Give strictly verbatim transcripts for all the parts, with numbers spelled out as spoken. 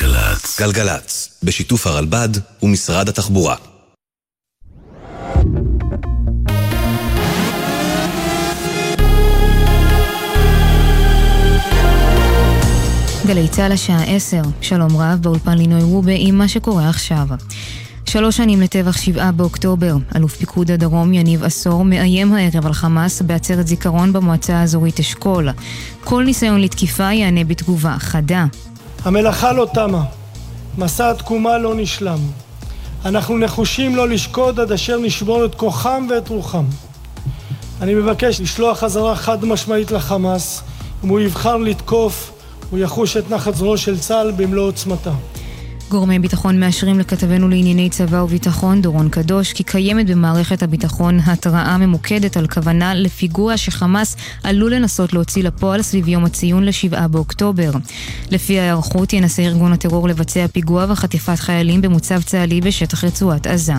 גלגלץ. גלגלץ, בשיתוף הרלב"ד ומשרד התחבורה. גלי צה"ל השעה עשר, שלום רב באולפן לינוי רובה עם מה שקורה עכשיו. שלוש שנים לטבח שבעה באוקטובר, אלוף פיקוד הדרום יניב עשור מאיים הערב על חמאס בעצרת זיכרון במועצה האזורית אשכול. כל ניסיון לתקיפה יענה בתגובה חדה. המלאכה לא תמה, מסע התקומה לא נשלם. אנחנו נחושים לא לשקוד עד אשר נשבור את כוחם ואת רוחם. אני מבקש לשלוח חזרה חד משמעית לחמאס, אם הוא יבחר לתקוף, הוא יחוש את נחת זרועו של צה"ל במלוא עוצמתה. גורמי ביטחון מאשרים לכתבנו לענייני צבא וביטחון דורון קדוש כי קיימת במערכת הביטחון התראה ממוקדת על כוונה לפיגוע שחמאס עלול לנסות להוציא לפועל סביב יום הציון לשבעה באוקטובר. לפי ההערכות ינסה ארגון הטרור לבצע פיגוע וחטיפת חיילים במוצב צה"לי בשטח רצועת עזה.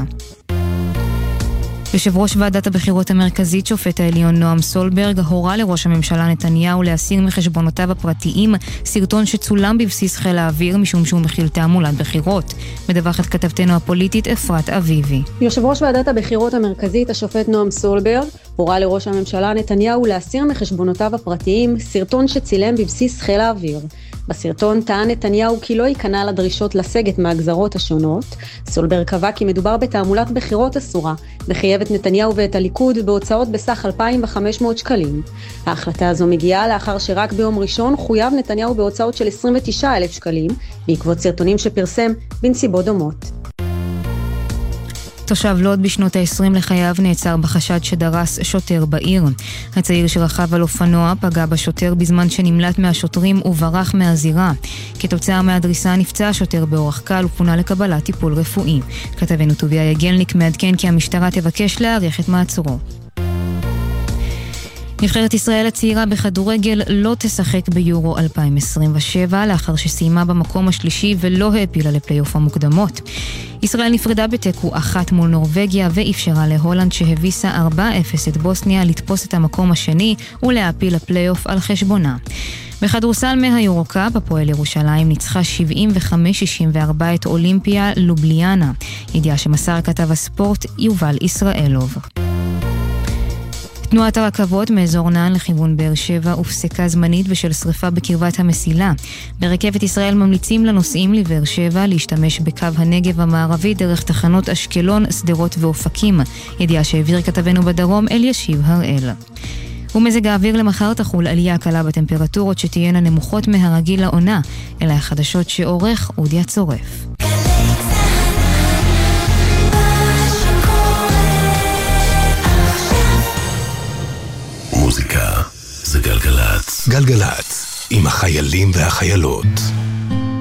יושב ראש ועדת הבחירות המרכזית שופט העליון נועם סולברג הורה לראש הממשלה נתניהו להסיר מחשבונותיו הפרטיים סרטון שצולם בבסיס חיל האוויר משום שהוא מכיל תעמולת בחירות. מדווחת כתבתנו הפוליטית אפרת אביבי. יושב ראש ועדת הבחירות המרכזית השופט נועם סולברג הורה לראש הממשלה נתניהו להסיר מחשבונותיו הפרטיים סרטון שצילם בבסיס חיל האוויר. בסרטון טען נתניהו כי לא ייכנע לדרישות לסגת מהגזרות השונות. סולברג קבע כי מדובר בתעמולת בחירות אסורה, וחייב את נתניהו ואת הליכוד בהוצאות בסך אלפיים וחמש מאות שקלים. ההחלטה הזו מגיעה לאחר שרק ביום ראשון חויב נתניהו בהוצאות של עשרים ותשעה אלף שקלים, בעקבות סרטונים שפרסם בנסיבות דומות. תושב לוד בשנות ה-עשרים לחייו נעצר בחשד שדרס שוטר בעיר. הצעיר שרכב על אופנוע פגע בשוטר בזמן שנמלט מהשוטרים וברח מהזירה. כתוצאה מהדריסה נפצע השוטר באורח קל ופונה לקבלת טיפול רפואי. כתבנו טוביה יגלניק מעדכן כי המשטרה תבקש להאריך את מעצרו. נבחרת ישראל הצעירה בכדורגל לא תשחק ביורו אלפיים עשרים ושבע לאחר שסיימה במקום השלישי ולא העפילה לפלייאוף המוקדמות. ישראל נפרדה בתיקו אחת מול נורווגיה ואפשרה להולנד שהביסה ארבע אפס את בוסניה לתפוס את המקום השני ולהעפיל לפלייאוף על חשבונה. בכדורסל מהיורוקאפ הפועל ירושלים ניצחה שבעים וחמש שישים וארבע את אולימפיה לובליאנה. ידיעה שמסר כתב הספורט יובל ישראלוב. תנועת הרכבות מאזור נען לכיוון באר שבע הופסקה זמנית בשל שריפה בקרבת המסילה. ברכבת ישראל ממליצים לנוסעים לבאר שבע להשתמש בקו הנגב המערבי דרך תחנות אשקלון, סדרות ואופקים. ידיעה שהעביר כתבנו בדרום אלישיב הראל. ומזג האוויר למחר תחול עלייה קלה בטמפרטורות שתהיינה נמוכות מהרגיל לעונה. אלה החדשות שעורך אודיה צורף. מוזיקה זה גלגלץ. גלגלץ, עם החיילים והחיילות.